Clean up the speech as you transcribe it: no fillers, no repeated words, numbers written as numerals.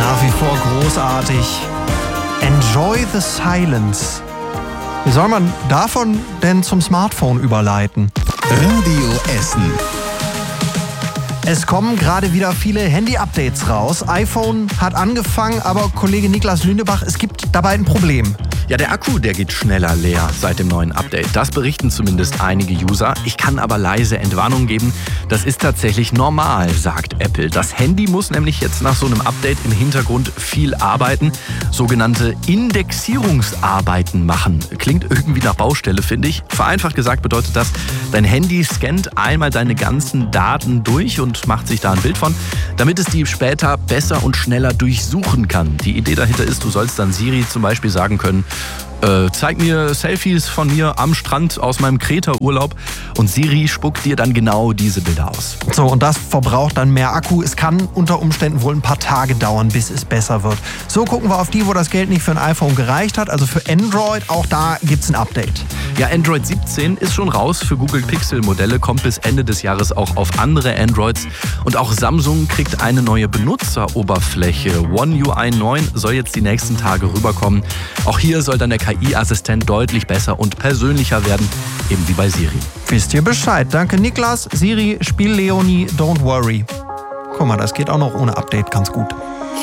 Nach wie vor großartig. Enjoy the silence. Wie soll man davon denn zum Smartphone überleiten? Radio Essen. Es kommen gerade wieder viele Handy-Updates raus. iPhone hat angefangen, aber Kollege Niklas Lündebach, es gibt dabei ein Problem. Ja, der Akku, der geht schneller leer seit dem neuen Update. Das berichten zumindest einige User. Ich kann aber leise Entwarnung geben. Das ist tatsächlich normal, sagt Apple. Das Handy muss nämlich jetzt nach so einem Update im Hintergrund viel arbeiten. Sogenannte Indexierungsarbeiten machen. Klingt irgendwie nach Baustelle, finde ich. Vereinfacht gesagt bedeutet das, dein Handy scannt einmal deine ganzen Daten durch und macht sich da ein Bild von, damit es die später besser und schneller durchsuchen kann. Die Idee dahinter ist, du sollst dann Siri zum Beispiel sagen können, zeig mir Selfies von mir am Strand aus meinem Kreta-Urlaub, und Siri spuckt dir dann genau diese Bilder aus. So, und das verbraucht dann mehr Akku. Es kann unter Umständen wohl ein paar Tage dauern, bis es besser wird. So gucken wir auf die, wo das Geld nicht für ein iPhone gereicht hat, also für Android. Auch da gibt's ein Update. Ja, Android 17 ist schon raus für Google Pixel-Modelle, kommt bis Ende des Jahres auch auf andere Androids. Und auch Samsung kriegt eine neue Benutzeroberfläche. One UI 9 soll jetzt die nächsten Tage rüberkommen. Auch hier soll dann der KI-Assistent deutlich besser und persönlicher werden, eben wie bei Siri. Wisst ihr Bescheid. Danke Niklas. Siri, spiel Leonie, don't worry. Guck mal, das geht auch noch ohne Update ganz gut.